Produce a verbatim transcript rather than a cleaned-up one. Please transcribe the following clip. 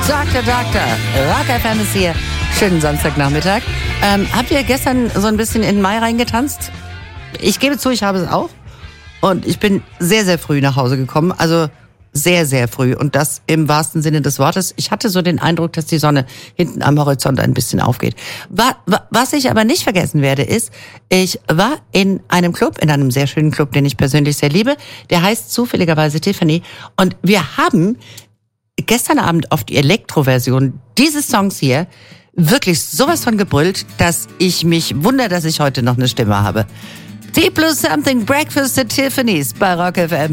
Doktor, Doktor. Rock F M ist hier. Schönen Samstagnachmittag. Ähm, habt ihr gestern so ein bisschen in den Mai reingetanzt? Ich gebe zu, ich habe es auch. Und ich bin sehr, sehr früh nach Hause gekommen. Also sehr, sehr früh. Und das im wahrsten Sinne des Wortes. Ich hatte so den Eindruck, dass die Sonne hinten am Horizont ein bisschen aufgeht. Was ich aber nicht vergessen werde, ist, ich war in einem Club, in einem sehr schönen Club, den ich persönlich sehr liebe. Der heißt zufälligerweise Tiffany. Und wir haben gestern Abend auf die Elektro-Version dieses Songs hier wirklich sowas von gebrüllt, dass ich mich wundere, dass ich heute noch eine Stimme habe. T plus Something Breakfast at Tiffany's bei Rock F M.